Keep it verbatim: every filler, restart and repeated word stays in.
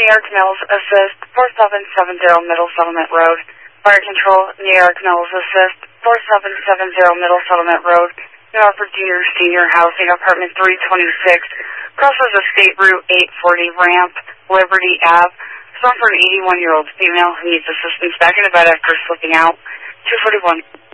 New York Mills Assist, four seven seven zero Middle Settlement Road. Fire Control, New York Mills Assist, four seven seven zero Middle Settlement Road. New York Junior Senior Housing, Apartment three twenty-six. Crosses the State Route eight forty ramp, Liberty Avenue. Someone for an eighty-one-year-old female who needs assistance back in the bed after slipping out. two forty-one.